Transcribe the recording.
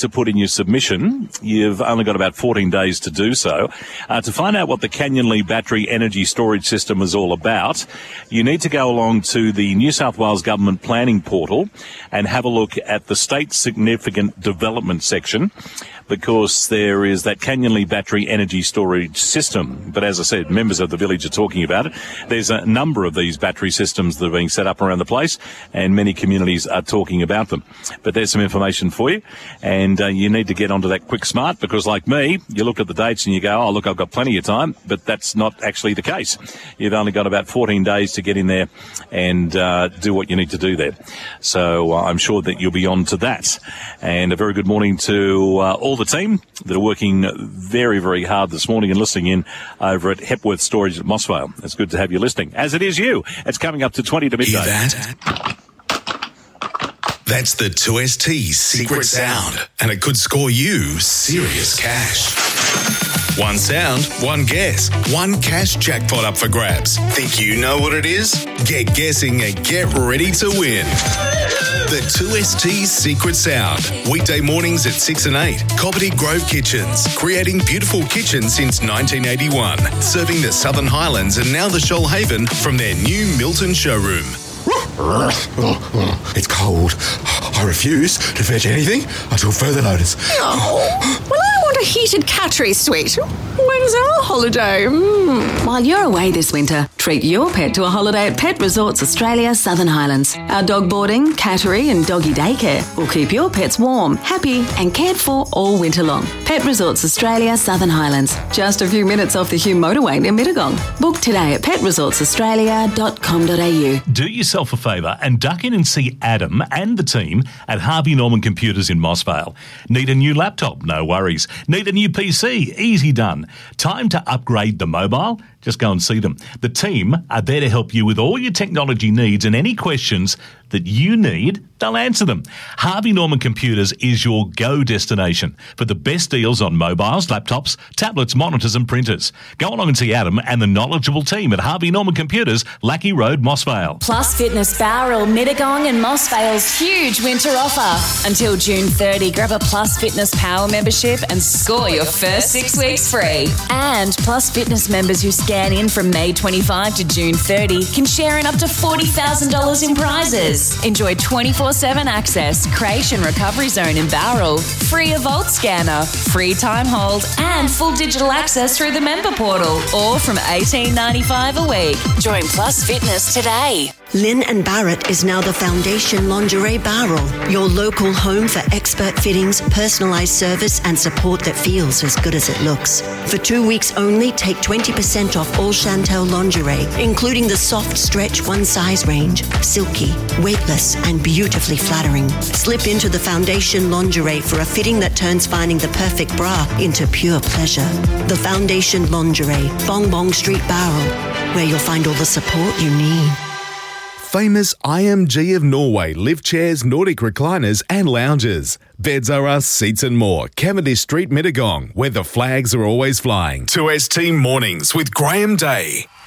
to put in your submission. You've only got about 14 days to do so. To find out what the Canyon Lee Battery Energy Storage System is all about, you need to go along to the New South Wales Government Planning Portal and have a look at the State Significant Development section, because there is that Canyon Lee Battery Energy Storage System. But as I said, members of the village are talking about it. There's a number of these battery systems that are being set up around the place, and many communities are talking about them. But there's some information for you, and you need to get onto that quick smart, because like me, you look at the dates and you go, oh, look, I've got plenty of time, but that's not actually the case. You've only got about 14 days to get in there and do what you need to do there. So I'm sure that you'll be on to that. And a very good morning to all the team that are working very, very hard this morning and listening in over at Hepworth Storage at Mossvale. It's good to have you listening, as it is you. It's coming up to 20 to midday. Hear that? That's the 2ST secret sound, and it could score you serious cash. One sound, one guess, one cash jackpot up for grabs. Think you know what it is? Get guessing and get ready to win. The 2ST Secret Sound. Weekday mornings at 6 and 8. Coppity Grove Kitchens. Creating beautiful kitchens since 1981. Serving the Southern Highlands and now the Shoalhaven from their new Milton showroom. It's cold. I refuse to fetch anything until further notice. Oh, well, I want a heated Cattery suite. When's our holiday? While you're away this winter, treat your pet to a holiday at Pet Resorts Australia Southern Highlands. Our dog boarding, cattery and doggy daycare will keep your pets warm, happy and cared for all winter long. Pet Resorts Australia Southern Highlands. Just a few minutes off the Hume motorway near Mittagong. Book today at petresortsaustralia.com.au. Do yourself a favour and duck in and see Adam and the team at Harvey Norman Computers in Mossvale. Need a new laptop? No worries. Need a new PC? Easy done. Time to upgrade the mobile? Just go and see them. The team are there to help you with all your technology needs, and any questions that you need, they'll answer them. Harvey Norman Computers is your go destination for the best deals on mobiles, laptops, tablets, monitors and printers. Go along and see Adam and the knowledgeable team at Harvey Norman Computers, Lackey Road, Mossvale. Plus Fitness Bowral, Mittagong and Mossvale's huge winter offer. Until June 30, grab a Plus Fitness Power membership and score your first 6 weeks free. And Plus Fitness members who scan in from May 25 to June 30 can share in up to $40,000 in prizes. Enjoy 24/7 access, Creche and Recovery Zone in Bowral, free Evolt scanner, free time hold and full digital access through the member portal, or from $18.95 a week. Join Plus Fitness today. Lynn and Barrett is now the Foundation Lingerie Bowral, your local home for expert fittings, personalised service and support that feels as good as it looks. For 2 weeks only, take 20% off all Chantel lingerie, including the soft stretch one size range, silky, weightless and beautifully flattering. Slip into the Foundation Lingerie for a fitting that turns finding the perfect bra into pure pleasure. The Foundation Lingerie, Bong Bong Street Bowral, where you'll find all the support you need. Famous IMG of Norway lift chairs, Nordic recliners and lounges. Beds are us, seats and more. Cavendish Street, Mittagong, where the flags are always flying. 2ST Mornings with Graham Day.